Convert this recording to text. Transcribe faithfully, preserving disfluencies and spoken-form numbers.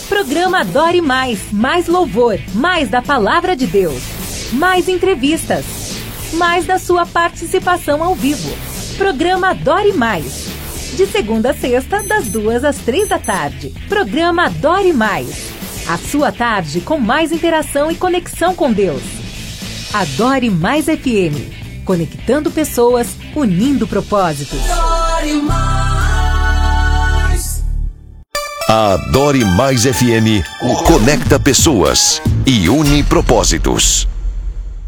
Programa Adore Mais. Mais louvor, mais da Palavra de Deus. Mais entrevistas. Mais da sua participação ao vivo. Programa Adore Mais. De segunda a sexta, das duas às três da tarde. Programa Adore Mais. A sua tarde com mais interação e conexão com Deus. Adore Mais F M. Conectando pessoas, unindo propósitos. Adore Mais. A Adore Mais F M conecta pessoas e une propósitos.